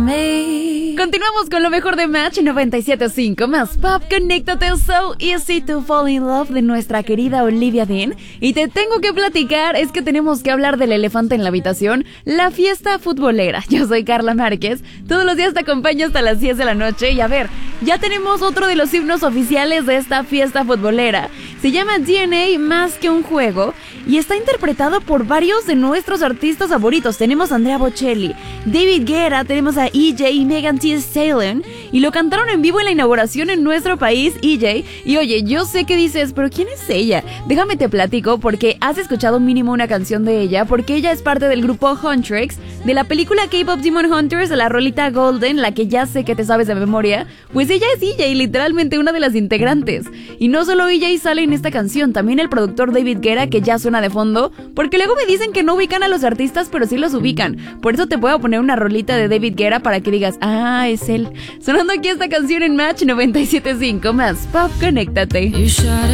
me. Continuamos con lo mejor de Match 97.5 más Pop. Conéctate, So Easy to Fall in Love de nuestra querida Olivia Dean. Y te tengo que platicar, es que tenemos que hablar del elefante en la habitación, la fiesta futbolera. Yo soy Carla Márquez, todos los días te acompaño hasta las 10 de la noche. Y a ver, ya tenemos otro de los himnos oficiales de esta fiesta futbolera. Se llama DNA Más que un juego y está interpretado por varios de nuestros artistas favoritos. Tenemos a Andrea Bocelli, David Guetta, tenemos a EJ y Megan Thee Stallion, y lo cantaron en vivo en la inauguración en nuestro país, EJ. Y oye, yo sé que dices, pero ¿quién es ella? Déjame te platico, porque has escuchado mínimo una canción de ella, porque ella es parte del grupo Huntrix, de la película K-Pop Demon Hunters, de la rolita Golden, la que ya sé que te sabes de memoria. Pues ella es EJ, literalmente una de las integrantes. Y no solo EJ sale en esta canción, también el productor David Guetta, que ya suena de fondo, porque luego me dicen que no ubican a los artistas, pero sí los ubican. Por eso te puedo poner una rolita de David Guetta para que digas, ah, es él. Sonando aquí esta canción en Match 97.5 más Pop, conéctate.